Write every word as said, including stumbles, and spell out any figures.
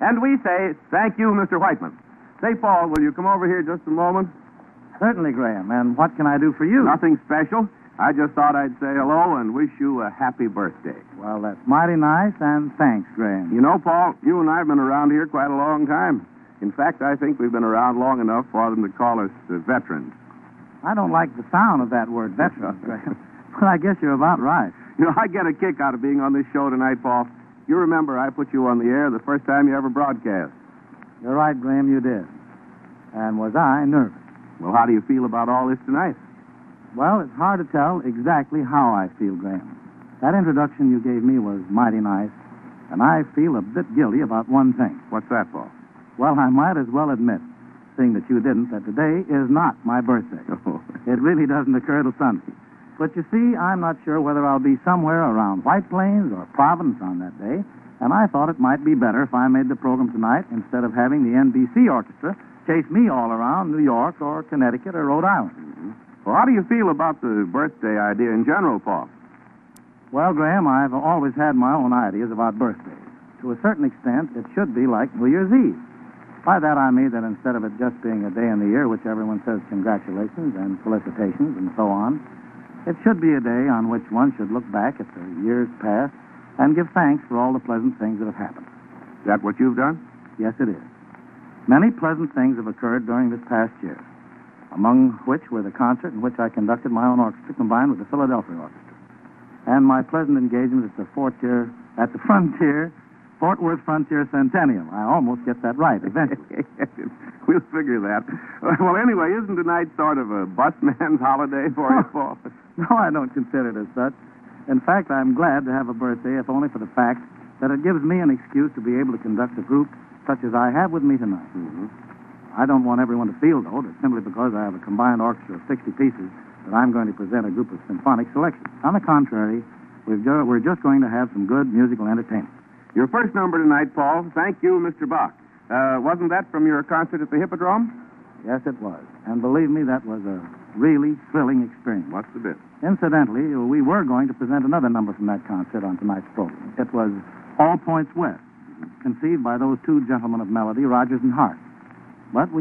And we say, thank you, Mister Whiteman. Say, Paul, will you come over here just a moment? Certainly, Graham. And what can I do for you? Nothing special. I just thought I'd say hello and wish you a happy birthday. Well, that's mighty nice, and thanks, Graham. You know, Paul, you and I have been around here quite a long time. In fact, I think we've been around long enough for them to call us uh, veterans. I don't like the sound of that word, veterans, Graham. But I guess you're about right. You know, I get a kick out of being on this show tonight, Paul. You remember I put you on the air the first time you ever broadcast. You're right, Graham, you did. And was I nervous? Well, how do you feel about all this tonight? Well, it's hard to tell exactly how I feel, Graham. That introduction you gave me was mighty nice, and I feel a bit guilty about one thing. What's that, Paul? Well, I might as well admit, seeing that you didn't, that today is not my birthday. Oh. It really doesn't occur till Sunday. But you see, I'm not sure whether I'll be somewhere around White Plains or Providence on that day, and I thought it might be better if I made the program tonight instead of having the N B C orchestra chase me all around New York or Connecticut or Rhode Island. Mm-hmm. Well, how do you feel about the birthday idea in general, Paul? Well, Graham, I've always had my own ideas about birthdays. To a certain extent, it should be like New Year's Eve. By that I mean that instead of it just being a day in the year which everyone says congratulations and felicitations and so on, it should be a day on which one should look back at the years past and give thanks for all the pleasant things that have happened. Is that what you've done? Yes, it is. Many pleasant things have occurred during this past year, among which were the concert in which I conducted my own orchestra combined with the Philadelphia Orchestra, and my pleasant engagement at the Frontier, at the Frontier, Fort Worth Frontier Centennial. I almost get that right eventually. We'll figure that. Well, anyway, isn't tonight sort of a busman's holiday for you, Paul? No, I don't consider it as such. In fact, I'm glad to have a birthday, if only for the fact that it gives me an excuse to be able to conduct a group such as I have with me tonight. Mm-hmm. I don't want everyone to feel, though, that simply because I have a combined orchestra of sixty pieces that I'm going to present a group of symphonic selections. On the contrary, we've jo- we're just going to have some good musical entertainment. Your first number tonight, Paul, thank you, Mister Bach. Uh, wasn't that from your concert at the Hippodrome? Yes, it was. And believe me, that was a really thrilling experience. What's the bit? Incidentally, we were going to present another number from that concert on tonight's program. It was All Points West, conceived by those two gentlemen of melody, Rogers and Hart. But we